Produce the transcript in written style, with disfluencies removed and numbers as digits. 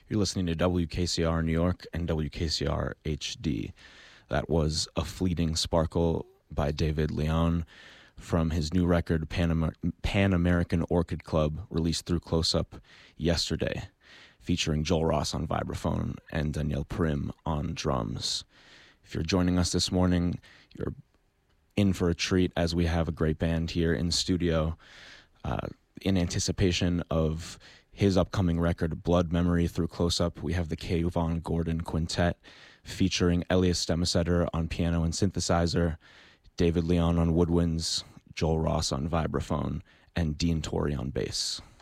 You're listening to WKCR New York and WKCR HD. That was A Fleeting Sparkle by David Leon from his new record, Pan American Orchid Club, released through Close Up yesterday, featuring Joel Ross on vibraphone and Danielle Prim on drums. If you're joining us this morning, you're in for a treat as we have a great band here in studio in anticipation of his upcoming record, Blood Memory, through Close Up. We have the Kayvon Gordon Quintet featuring Elias Stemisetter on piano and synthesizer, David Leon on woodwinds, Joel Ross on vibraphone, and Dean Torrey on bass.